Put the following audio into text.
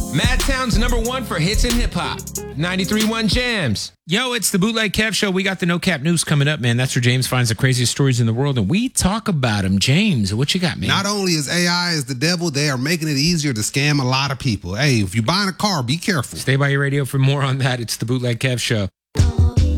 Madtown's #1 for hits and hip hop. 93.1 Jams. Yo, it's the Bootleg Kev Show. We got the No Cap News coming up, man. That's where James finds the craziest stories in the world, and we talk about them. James, what you got, man? Not only is AI is the devil, they are making it easier to scam a lot of people. Hey, if you're buying a car, be careful. Stay by your radio for more on that. It's the Bootleg Kev Show.